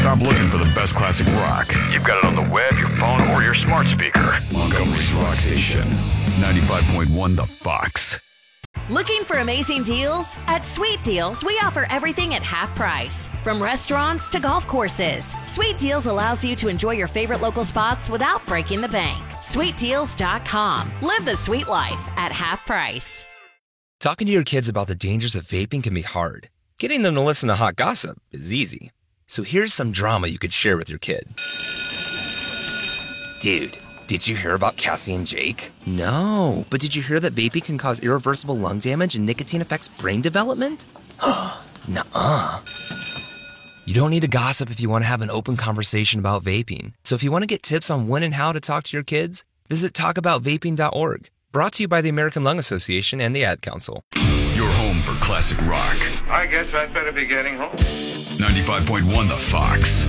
Stop looking for the best classic rock. You've got it on the web, your phone, or your smart speaker. Montgomery's Rock Station. 95.1 The Fox. Looking for amazing deals? At Sweet Deals, we offer everything at half price. From restaurants to golf courses, Sweet Deals allows you to enjoy your favorite local spots without breaking the bank. SweetDeals.com. Live the sweet life at half price. Talking to your kids about the dangers of vaping can be hard. Getting them to listen to hot gossip is easy. So here's some drama you could share with your kid. Dude, did you hear about Cassie and Jake? No, but did you hear that vaping can cause irreversible lung damage and nicotine affects brain development? Nuh-uh. You don't need to gossip if you want to have an open conversation about vaping. So if you want to get tips on when and how to talk to your kids, visit talkaboutvaping.org. Brought to you by the American Lung Association and the Ad Council. Your home for classic rock. I guess I'd better be getting home. 95.1 The Fox.